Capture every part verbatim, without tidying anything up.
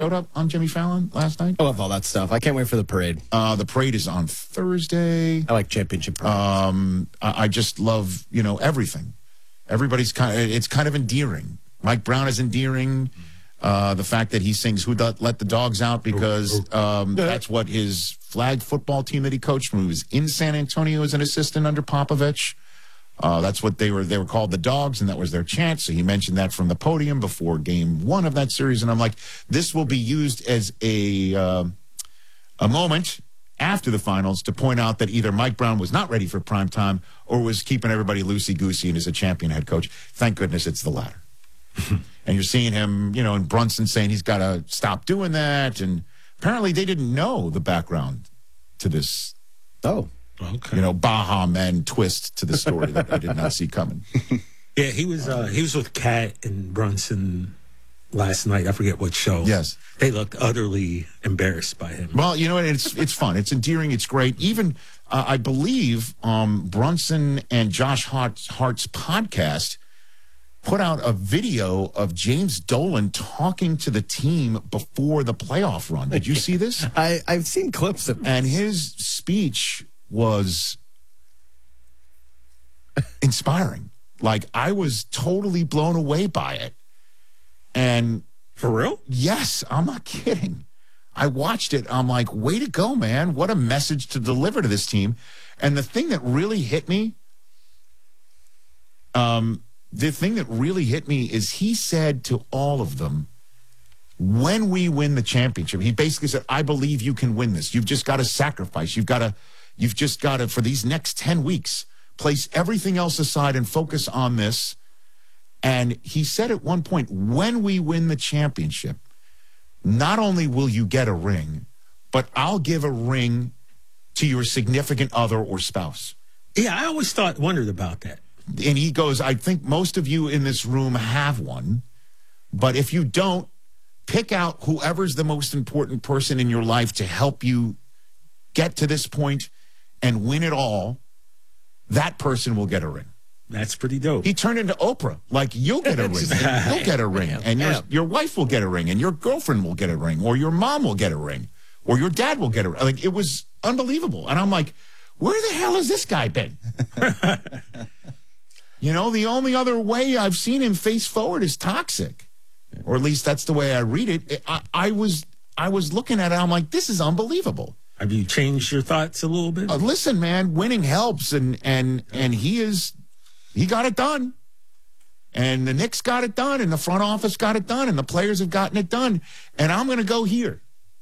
showed up on Jimmy Fallon last night? I love all that stuff. I can't wait for the parade. Uh, the parade is on Thursday. I like championship parades. Um, I, I just love, you know, everything. Everybody's kind of, it's kind of endearing. Mike Brown is endearing. Uh, the fact that he sings "Who Let the Dogs Out" because um, that's what his flag football team that he coached when he was in San Antonio as an assistant under Popovich. Uh, that's what they were. They were called the Dogs, and that was their chant. So he mentioned that from the podium before game one of that series. And I'm like, this will be used as a uh, a moment after the finals to point out that either Mike Brown was not ready for prime time or was keeping everybody loosey-goosey and is a champion head coach. Thank goodness it's the latter. And you're seeing him, you know, and Brunson saying he's got to stop doing that. And apparently they didn't know the background to this. Oh. Okay. You know, Baha Men twist to the story that I did not see coming. Yeah, he was uh, he was with Kat and Brunson last night. I forget what show. Yes. They looked utterly embarrassed by him. Well, you know, it's it's fun. It's endearing. It's great. Even, uh, I believe, um, Brunson and Josh Hart's, Hart's podcast put out a video of James Dolan talking to the team before the playoff run. Did you see this? I, I've seen clips of And his speech was inspiring. Like, I was totally blown away by it. And For real? yes, I'm not kidding. I watched it. I'm like, way to go, man. What a message to deliver to this team. And the thing that really hit me, um, the thing that really hit me is he said to all of them, when we win the championship, he basically said, I believe you can win this. You've just got to sacrifice. You've got to, you've just got to, for these next ten weeks, place everything else aside and focus on this. And he said at one point, when we win the championship, not only will you get a ring, but I'll give a ring to your significant other or spouse. Yeah, I always thought wondered about that. And he goes, I think most of you in this room have one, but if you don't, pick out whoever's the most important person in your life to help you get to this point and win it all. That person will get a ring. That's pretty dope. He turned into Oprah. Like, you'll get a ring. And you'll get a ring. And your, your wife will get a ring. And your girlfriend will get a ring. Or your mom will get a ring. Or your dad will get a ring. Like, it was unbelievable. And I'm like, where the hell has this guy been? You know, the only other way I've seen him face forward is toxic. Or at least that's the way I read it. I, I was I was looking at it. I'm like, this is unbelievable. Have you changed your thoughts a little bit? Uh, listen, man, winning helps, and and and he is he got it done, and the Knicks got it done, and the front office got it done, and the players have gotten it done. And I'm going to go here.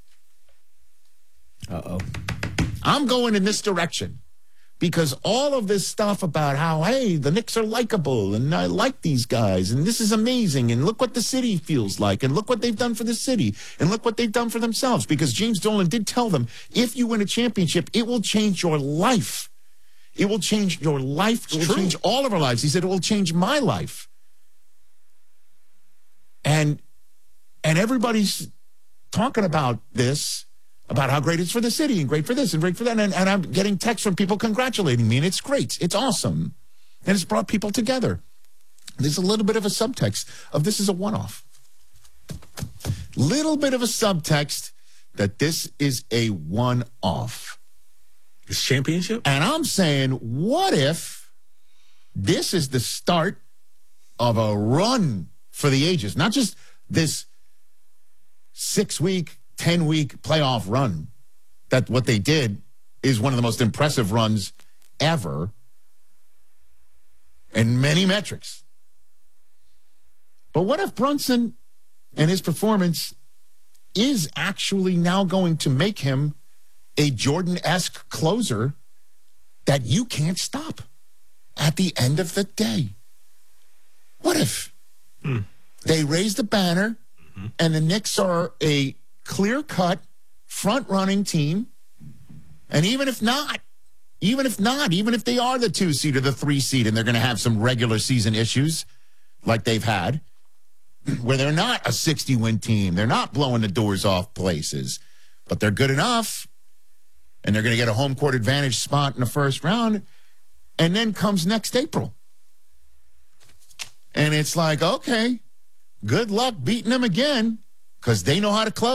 Uh oh. I'm going in this direction. Because all of this stuff about how, hey, the Knicks are likable, and I like these guys, and this is amazing, and look what the city feels like, and look what they've done for the city, and look what they've done for themselves. Because James Dolan did tell them, if you win a championship, it will change your life. It will change your life. It will true. change all of our lives. He said, it will change my life. And, and everybody's talking about this, about how great it's for the city and great for this and great for that. And, and I'm getting texts from people congratulating me, and it's great. It's awesome. And it's brought people together. There's a little bit of a subtext of this is a one-off. Little bit of a subtext that this is a one-off. This championship? And I'm saying, what if this is the start of a run for the ages? Not just this six-week, ten-week playoff run. That what they did is one of the most impressive runs ever in many metrics. But what if Brunson and his performance is actually now going to make him a Jordan-esque closer that you can't stop at the end of the day? What if mm. they raise the banner mm-hmm. and the Knicks are a clear-cut, front-running team, and even if not, even if not, even if they are the two seed or the three seed and they're going to have some regular season issues like they've had, where they're not a sixty-win team, they're not blowing the doors off places, but they're good enough, and they're going to get a home court advantage spot in the first round, and then comes next April. And it's like, okay, good luck beating them again, because they know how to close.